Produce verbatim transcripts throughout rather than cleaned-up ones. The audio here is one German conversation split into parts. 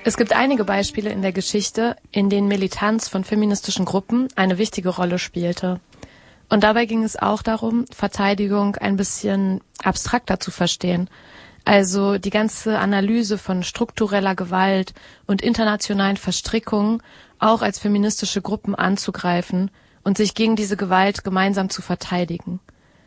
Es gibt einige Beispiele in der Geschichte, in denen Militanz von feministischen Gruppen eine wichtige Rolle spielte. Und dabei ging es auch darum, Verteidigung ein bisschen abstrakter zu verstehen. Also die ganze Analyse von struktureller Gewalt und internationalen Verstrickungen auch als feministische Gruppen anzugreifen und sich gegen diese Gewalt gemeinsam zu verteidigen.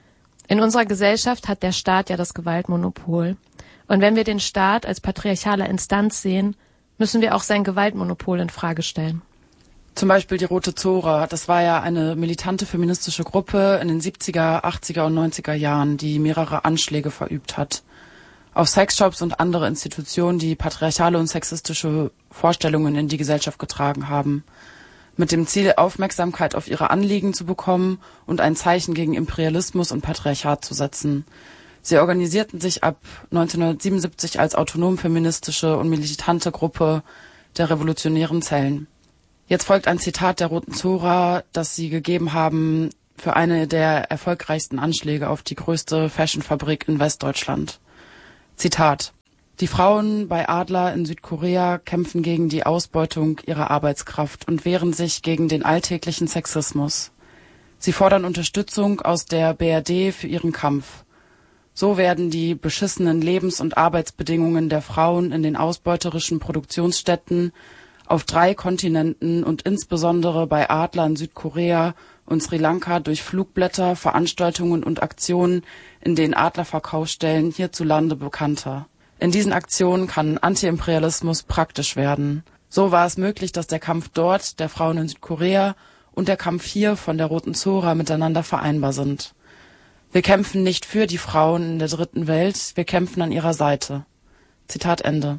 In unserer Gesellschaft hat der Staat ja das Gewaltmonopol. Und wenn wir den Staat als patriarchale Instanz sehen, müssen wir auch sein Gewaltmonopol in Frage stellen. Zum Beispiel die Rote Zora, das war ja eine militante feministische Gruppe in den siebziger, achtziger und neunziger Jahren, die mehrere Anschläge verübt hat. Auf Sexshops und andere Institutionen, die patriarchale und sexistische Vorstellungen in die Gesellschaft getragen haben. Mit dem Ziel, Aufmerksamkeit auf ihre Anliegen zu bekommen und ein Zeichen gegen Imperialismus und Patriarchat zu setzen. Sie organisierten sich ab neunzehnhundertsiebenundsiebzig als autonom-feministische und militante Gruppe der revolutionären Zellen. Jetzt folgt ein Zitat der Roten Zora, das sie gegeben haben für eine der erfolgreichsten Anschläge auf die größte Fashionfabrik in Westdeutschland. Zitat: Die Frauen bei Adler in Südkorea kämpfen gegen die Ausbeutung ihrer Arbeitskraft und wehren sich gegen den alltäglichen Sexismus. Sie fordern Unterstützung aus der B R D für ihren Kampf. So werden die beschissenen Lebens- und Arbeitsbedingungen der Frauen in den ausbeuterischen Produktionsstätten auf drei Kontinenten und insbesondere bei Adler in Südkorea und Sri Lanka durch Flugblätter, Veranstaltungen und Aktionen in den Adlerverkaufsstellen hierzulande bekannter. In diesen Aktionen kann Antiimperialismus praktisch werden. So war es möglich, dass der Kampf dort, der Frauen in Südkorea, und der Kampf hier von der Roten Zora miteinander vereinbar sind. Wir kämpfen nicht für die Frauen in der dritten Welt, wir kämpfen an ihrer Seite. Zitat Ende.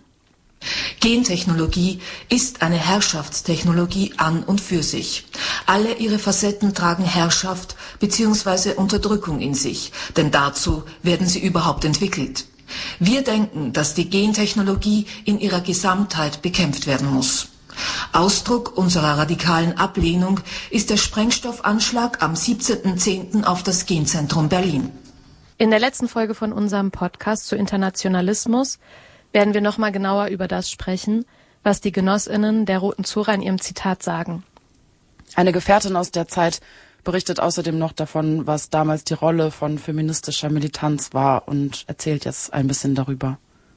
Gentechnologie ist eine Herrschaftstechnologie an und für sich. Alle ihre Facetten tragen Herrschaft bzw. Unterdrückung in sich, denn dazu werden sie überhaupt entwickelt. Wir denken, dass die Gentechnologie in ihrer Gesamtheit bekämpft werden muss. Ausdruck unserer radikalen Ablehnung ist der Sprengstoffanschlag am siebzehnten zehnten auf das Genzentrum Berlin. In der letzten Folge von unserem Podcast zu Internationalismus werden wir nochmal genauer über das sprechen, was die GenossInnen der Roten Zora in ihrem Zitat sagen. Eine Gefährtin aus der Zeit berichtet außerdem noch davon, was damals die Rolle von feministischer Militanz war und erzählt jetzt ein bisschen darüber.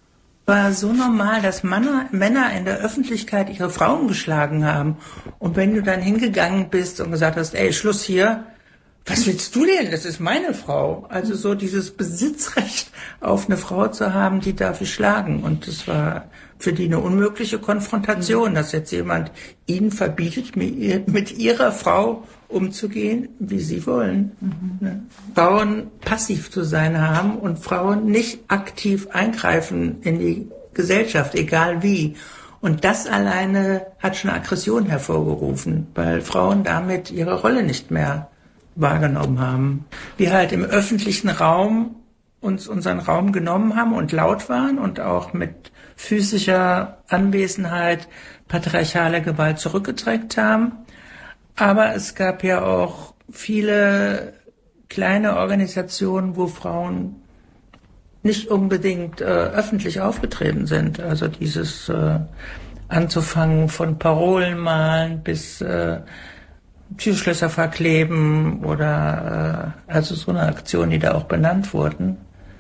War so normal, dass Männer, Männer in der Öffentlichkeit ihre Frauen geschlagen haben. Und wenn du dann hingegangen bist und gesagt hast, ey, Schluss hier, was willst du denn? Das ist meine Frau. Also so dieses Besitzrecht auf eine Frau zu haben, die darf ich schlagen. Und das war für die eine unmögliche Konfrontation, dass jetzt jemand ihnen verbietet, mit ihrer Frau umzugehen, wie sie wollen. Mhm. Frauen passiv zu sein haben und Frauen nicht aktiv eingreifen in die Gesellschaft, egal wie. Und das alleine hat schon Aggression hervorgerufen, weil Frauen damit ihre Rolle nicht mehr wahrgenommen haben. Wir halt im öffentlichen Raum uns unseren Raum genommen haben und laut waren und auch mit physischer Anwesenheit patriarchale Gewalt zurückgedrängt haben. Aber es gab ja auch viele kleine Organisationen, wo Frauen nicht unbedingt äh, öffentlich aufgetreten sind. Also dieses äh, anzufangen von Parolen malen bis äh, Türschlösser verkleben oder äh, also so eine Aktion, die da auch benannt wurden.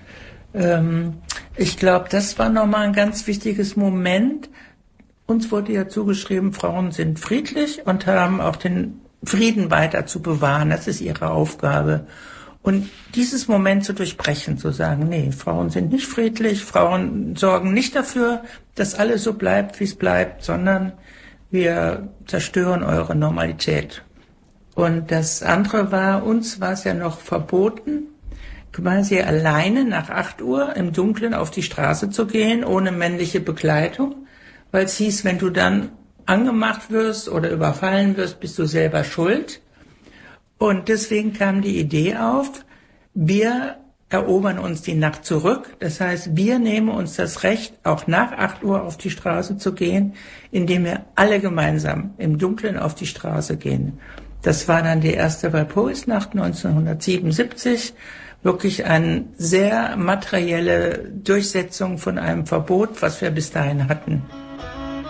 Ähm, ich glaube, das war nochmal ein ganz wichtiges Moment. Uns wurde ja zugeschrieben, Frauen sind friedlich und haben auch den Frieden weiter zu bewahren. Das ist ihre Aufgabe. Und dieses Moment zu durchbrechen, zu sagen, nee, Frauen sind nicht friedlich, Frauen sorgen nicht dafür, dass alles so bleibt, wie es bleibt, sondern wir zerstören eure Normalität. Und das andere war, uns war es ja noch verboten, quasi alleine nach acht Uhr im Dunkeln auf die Straße zu gehen, ohne männliche Begleitung. Weil es hieß, wenn du dann angemacht wirst oder überfallen wirst, bist du selber schuld. Und deswegen kam die Idee auf, wir erobern uns die Nacht zurück. Das heißt, wir nehmen uns das Recht, auch nach acht Uhr auf die Straße zu gehen, indem wir alle gemeinsam im Dunkeln auf die Straße gehen. Das war dann die erste Walpurgisnacht neunzehnhundertsiebenundsiebzig. Wirklich eine sehr materielle Durchsetzung von einem Verbot, was wir bis dahin hatten.